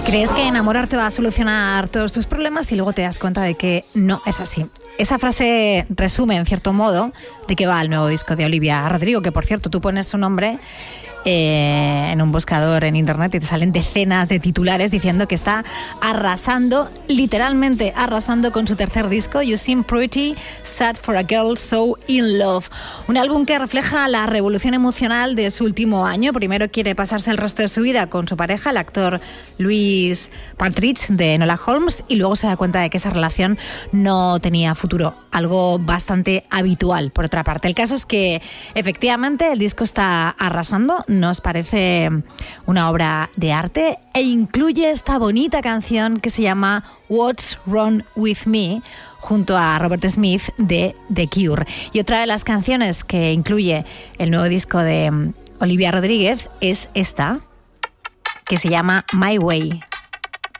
Crees que enamorarte va a solucionar todos tus problemas y luego te das cuenta de que no es así. Esa frase resume, en cierto modo, de qué va el nuevo disco de Olivia Rodrigo, que por cierto, tú pones su nombre en un buscador en internet y te salen decenas de titulares diciendo que está arrasando, literalmente arrasando con su tercer disco, You Seem Pretty, Sad for a Girl So In Love. Un álbum que refleja la revolución emocional de su último año. Primero quiere pasarse el resto de su vida con su pareja, el actor Louis Partridge de Enola Holmes, y luego se da cuenta de que esa relación no tenía futuro, algo bastante habitual por otra parte. El caso es que efectivamente el disco está arrasando, nos parece una obra de arte e incluye esta bonita canción que se llama What's Wrong With Me junto a Robert Smith de The Cure. Y otra de las canciones que incluye el nuevo disco de Olivia Rodrigo es esta, que se llama My Way.